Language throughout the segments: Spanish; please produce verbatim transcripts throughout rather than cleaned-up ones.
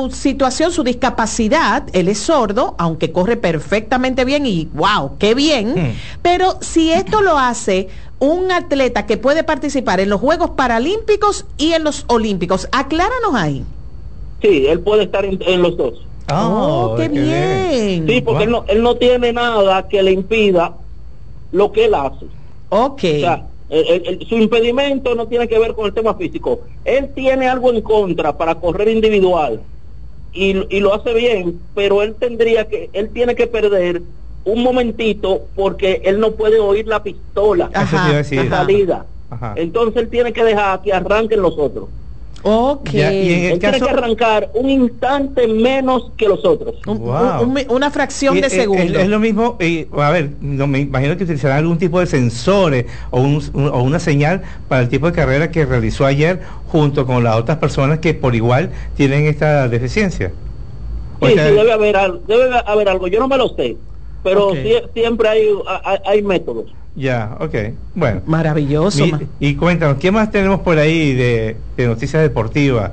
su situación, su discapacidad, él es sordo, aunque corre perfectamente bien y wow, qué bien, mm. pero si esto lo hace un atleta que puede participar en los Juegos Paralímpicos y en los Olímpicos, acláranos ahí. Sí, él puede estar en, en los dos. Oh, oh qué, qué bien. bien. Sí, porque wow. él, no, él no tiene nada que le impida lo que él hace. Ok. O sea, el, el, el, su impedimento no tiene que ver con el tema físico. Él tiene algo en contra para correr individual y, y lo hace bien, pero él tendría que, él tiene que perder un momentito porque él no puede oír la pistola de salida. Ajá. Entonces él tiene que dejar que arranquen los otros. Ok. Ya, y en el él caso... tiene que arrancar un instante menos que los otros. Un, wow. un, un, una fracción y, de segundo. Es, es lo mismo, y, a ver, no, me imagino que utilizarán algún tipo de sensores o, un, un, o una señal para el tipo de carrera que realizó ayer junto con las otras personas que por igual tienen esta deficiencia. Sí, sea, sí, debe haber, debe haber algo. Yo no me lo sé, pero okay. sí, siempre hay, hay, hay métodos. Ya, ok, bueno. Maravilloso. Mi, y cuéntanos, ¿qué más tenemos por ahí de, de noticias deportivas?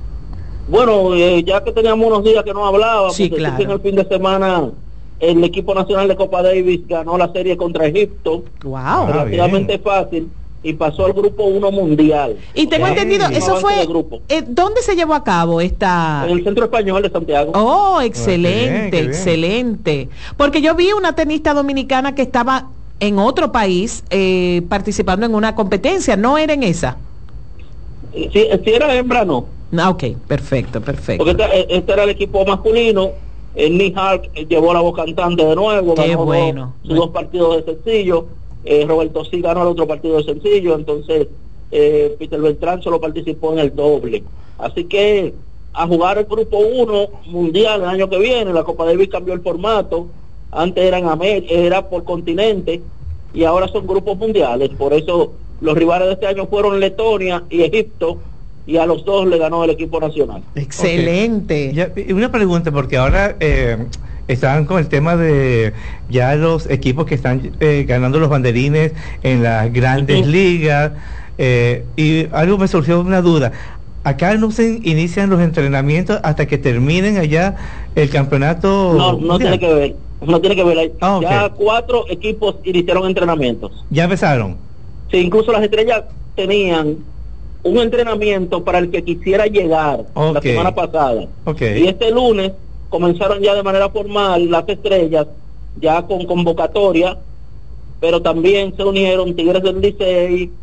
Bueno, eh, ya que teníamos unos días que no hablábamos, sí, claro. en el fin de semana el equipo nacional de Copa Davis ganó la serie contra Egipto. Wow. Relativamente ah, fácil. Y pasó al grupo uno mundial. Y tengo okay. entendido, eso fue, eh, ¿dónde se llevó a cabo esta? En el Centro Español de Santiago. Oh, excelente, bien, excelente. Porque yo vi una tenista dominicana que estaba en otro país eh, participando en una competencia, ¿no era en esa? Si, si era hembra, no. Ah, ok, perfecto, perfecto. Porque este, este era el equipo masculino, el Nick Hart llevó la voz cantante de nuevo, qué ganó bueno. Sus dos partidos de sencillo, eh, Roberto sí ganó el otro partido de sencillo, entonces eh, Peter Beltrán solo participó en el doble. Así que a jugar el grupo uno mundial el año que viene, la Copa Davis cambió el formato. Antes eran Amer era por continente y ahora son grupos mundiales. Por eso los rivales de este año fueron Letonia y Egipto, y a los dos le ganó el equipo nacional. Excelente. Okay. Ya, una pregunta, porque ahora eh, están con el tema de ya los equipos que están eh, ganando los banderines en las grandes uh-huh. ligas, eh, y algo me surgió una duda. Acá no se inician los entrenamientos hasta que terminen allá el campeonato. No, no mundial. tiene que ver. No tiene que ver. Ah, okay. Ya cuatro equipos iniciaron entrenamientos. ¿Ya empezaron? Sí, incluso las estrellas tenían un entrenamiento para el que quisiera llegar okay. la semana pasada. Okay. Y este lunes comenzaron ya de manera formal las estrellas, ya con convocatoria, pero también se unieron Tigres del Licey,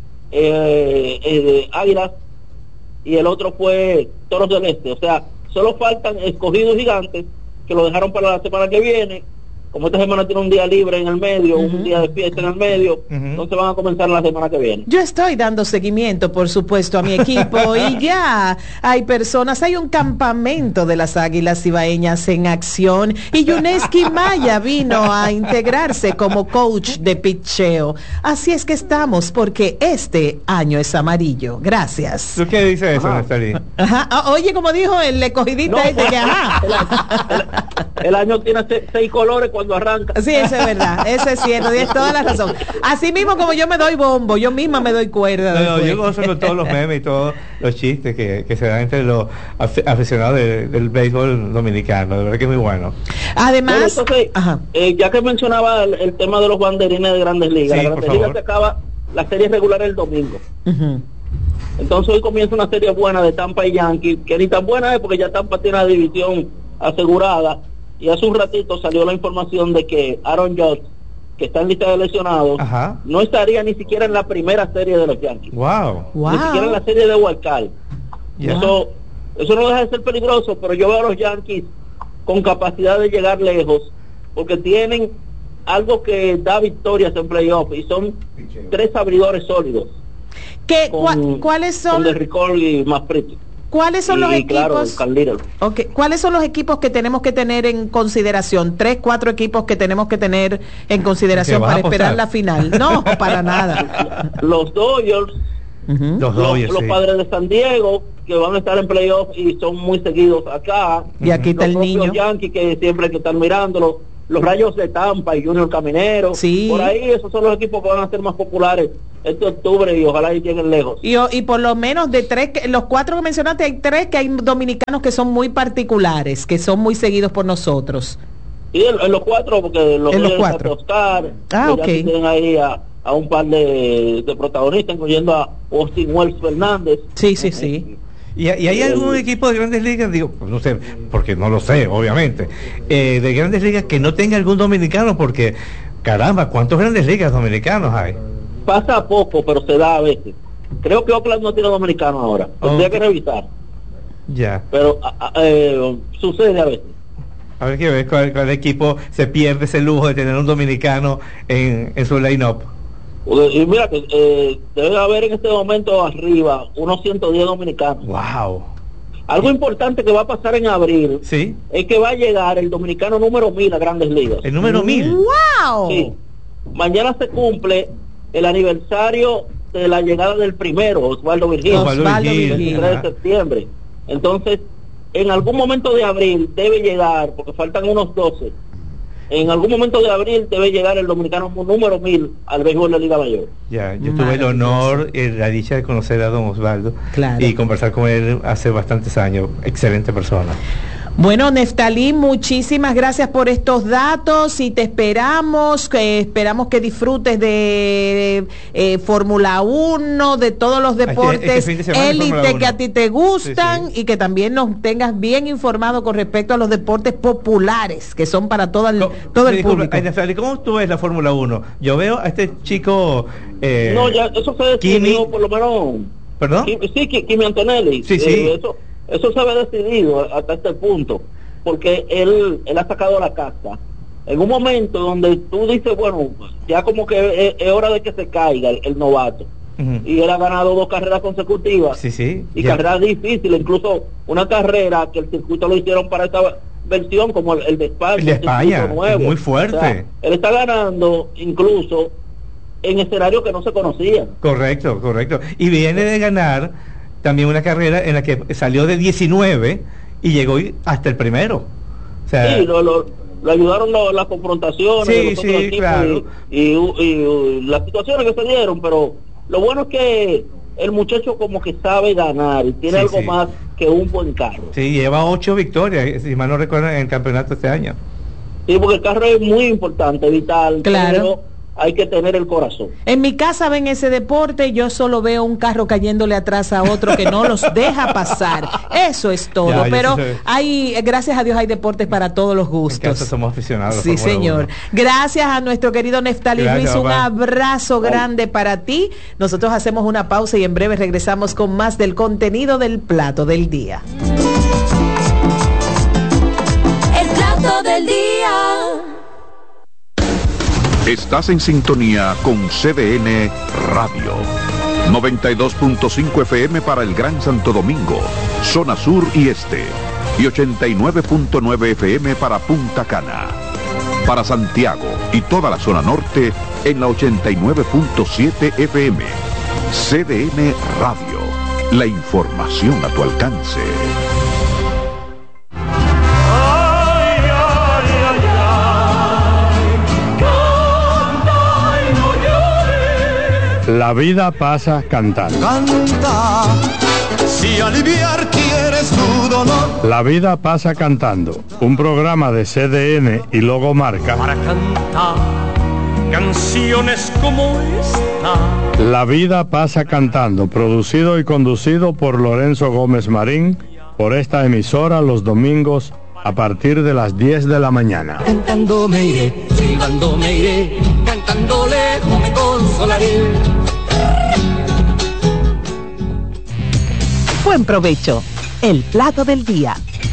eh, eh, Águilas, y el otro fue Toros del Este. O sea, solo faltan Escogidos Gigantes, que lo dejaron para la semana que viene. Como esta semana tiene un día libre en el medio, uh-huh. un día de fiesta en el medio, uh-huh. entonces van a comenzar la semana que viene. Yo estoy dando seguimiento, por supuesto, a mi equipo y ya hay personas, hay un campamento de las Águilas Cibaeñas en acción y Yuneski Maya vino a integrarse como coach de pitcheo. Así es que estamos, porque este año es amarillo. Gracias. ¿Tú qué dices eso, Nestalí? Ajá. Ah, oye, como dijo el escogidista no, este que ajá. El, el, el año tiene seis, seis colores cuando arranca. Sí, eso es verdad, eso es cierto, tienes toda la razón. Así mismo como yo me doy bombo, yo misma me doy cuerda. No, no, yo gozo con todos los memes y todos los chistes que, que se dan entre los aficionados de, del béisbol dominicano, de verdad que es muy bueno. Además, bueno, entonces, ajá. Eh, ya que mencionaba el, el tema de los banderines de Grandes Ligas, sí, la Grandes Ligas se acaba la serie regular el domingo. Uh-huh. Entonces hoy comienza una serie buena de Tampa y Yankees, que ni tan buena es porque ya Tampa tiene la división asegurada. Y hace un ratito salió la información de que Aaron Judge, que está en lista de lesionados, Ajá. no estaría ni siquiera en la primera serie de los Yankees. Wow. wow. Ni siquiera en la serie de Wild Card. Yeah. Eso, eso no deja de ser peligroso, pero yo veo a los Yankees con capacidad de llegar lejos, porque tienen algo que da victorias en playoff, y son tres abridores sólidos. ¿Qué, con, ¿Cuáles son? Con Derrick Cole y Maspriti. ¿Cuáles son y, los y equipos? Claro, okay. ¿Cuáles son los equipos que tenemos que tener en consideración? Tres, cuatro equipos que tenemos que tener en consideración para esperar la final. No, para nada. Los Dodgers, uh-huh. los, Dodgers los, sí. los Padres de San Diego, que van a estar en playoffs y son muy seguidos acá. Y aquí está los el niño. Los Yankees, que siempre hay que estar mirándolo. los Rayos de Tampa y Junior Caminero. Sí. Por ahí esos son los equipos que van a ser más populares este octubre y ojalá y lleguen lejos. Y, y por lo menos de tres, los cuatro que mencionaste, hay tres que hay dominicanos que son muy particulares, que son muy seguidos por nosotros. Sí, en, en los cuatro, porque los, en los cuatro. Oscar, ah, ok. Ya tienen ahí a, a un par de, de protagonistas, incluyendo a Austin Wells Fernández. Sí, sí, sí. ¿Y, y hay algún equipo de Grandes Ligas? Digo, no sé, porque no lo sé, obviamente, eh, de Grandes Ligas que no tenga algún dominicano, porque, caramba, ¿cuántos Grandes Ligas dominicanos hay? Pasa poco, pero se da a veces. Creo que Oakland no tiene dominicano ahora. Tendría okay. que revisar. Ya. Pero a, a, eh, sucede a veces. A ver qué ves, cuál, cuál equipo se pierde ese lujo de tener un dominicano en, en su line-up. Y mira que eh, debe haber en este momento arriba unos ciento diez dominicanos. Wow. Algo importante que va a pasar en abril, ¿sí?, es que va a llegar el dominicano número mil a Grandes Ligas. El número mil. ¡Wow! Sí. Mañana se cumple el aniversario de la llegada del primero, Osvaldo Virgil. Osvaldo Virgil. El veintitrés de septiembre. Entonces, en algún momento de abril debe llegar, porque faltan unos doce, en algún momento de abril debe llegar el dominicano número mil al béisbol de Liga Mayor. Ya, yo tuve el honor y la dicha de conocer a don Osvaldo, claro, y conversar con él hace bastantes años. Excelente persona. Bueno, Neftalí, muchísimas gracias por estos datos y te esperamos, que esperamos que disfrutes de eh, Fórmula uno, de todos los deportes este, este élite que a ti te gustan, sí, sí, y que también nos tengas bien informado con respecto a los deportes populares, que son para todo el, todo el disculpa, público. Neftalí, ¿cómo tú ves la Fórmula uno? Yo veo a este chico... Eh, no, ya eso se decidió, por lo menos... ¿Perdón? Sí, Kimi Antonelli. Sí, sí. Eh, eso, Eso se había decidido hasta este punto, porque él, él ha sacado la casta. En un momento donde tú dices, bueno, ya como que es, es hora de que se caiga el, el novato. Uh-huh. Y él ha ganado dos carreras consecutivas. Sí, sí. Y ya. carreras difíciles, incluso una carrera que el circuito lo hicieron para esta versión, como el, el de España. El de España, nuevo. muy fuerte. O sea, él está ganando incluso en escenarios que no se conocían. Correcto, correcto. Y viene de ganar también una carrera en la que salió de diecinueve y llegó hasta el primero. O sea, sí, lo, lo, lo ayudaron lo, las confrontaciones, sí, los sí, claro, y, y, y, y las situaciones que se dieron, pero lo bueno es que el muchacho como que sabe ganar y tiene sí, algo sí. más que un buen carro. Sí, lleva ocho victorias, si mal no recuerdo, en el campeonato este año. Sí, porque el carro es muy importante, vital. Claro. Pero hay que tener el corazón. En mi casa ven ese deporte, yo solo veo un carro cayéndole atrás a otro que no los deja pasar. Eso es todo. Ya, pero hay, gracias a Dios, hay deportes para todos los gustos. En casa somos aficionados. Sí, señor. Uno. Gracias a nuestro querido Neftalí Ruiz, un abrazo grande para ti. Nosotros hacemos una pausa y en breve regresamos con más del contenido del plato del día. El plato del día. Estás en sintonía con C D N Radio. noventa y dos punto cinco F M para el Gran Santo Domingo, zona sur y este. Y ochenta y nueve punto nueve F M para Punta Cana. Para Santiago y toda la zona norte en la ochenta y nueve punto siete F M. C D N Radio. La información a tu alcance. La vida pasa cantando. Canta, si aliviar quieres tu dolor. La vida pasa cantando, un programa de C D N y Logomarca. Para cantar canciones como esta. La vida pasa cantando, producido y conducido por Lorenzo Gómez Marín, por esta emisora los domingos a partir de las diez de la mañana. Cantando me iré, silbando me iré, cantando lejos me consolaré. Buen provecho. El plato del día.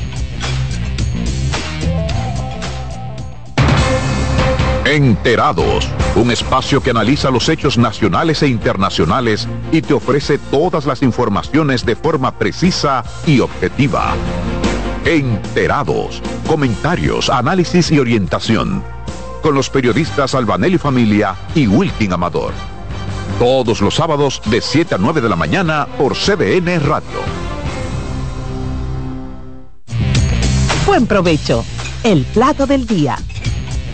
Enterados, un espacio que analiza los hechos nacionales e internacionales y te ofrece todas las informaciones de forma precisa y objetiva. Enterados, comentarios, análisis y orientación. Con los periodistas Albanelli Familia y Wilkin Amador. Todos los sábados de siete a nueve de la mañana por C D N Radio. Buen provecho. El plato del día.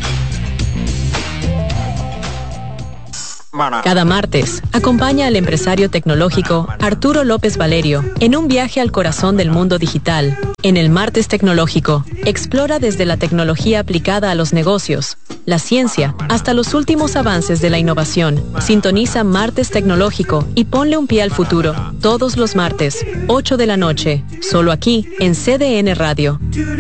Cada martes, acompaña al empresario tecnológico Arturo López Valerio en un viaje al corazón del mundo digital. En el Martes Tecnológico, explora desde la tecnología aplicada a los negocios, la ciencia, hasta los últimos avances de la innovación. Sintoniza Martes Tecnológico y ponle un pie al futuro. Todos los martes, ocho de la noche, solo aquí en C D N Radio.